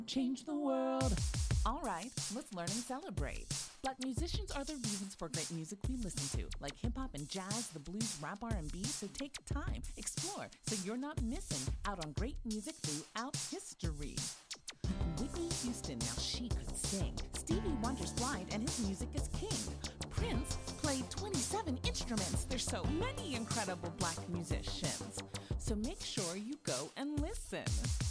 change the world. All right, let's learn and celebrate. Black musicians are the reasons for great music we listen to, like hip-hop and jazz, the blues, rap, R&B, so take time, explore, so you're not missing out on great music throughout history. Whitney Houston, now she could sing. Stevie Wonder's blind and his music is king. Prince played 27 instruments. There's so many incredible black musicians. So make sure you go and listen.